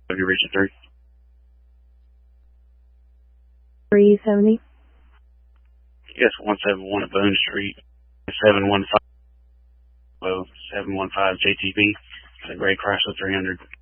Have you reached a 370? Yes, 171 at Boone Street, 715 JTB, the gray Chrysler 300.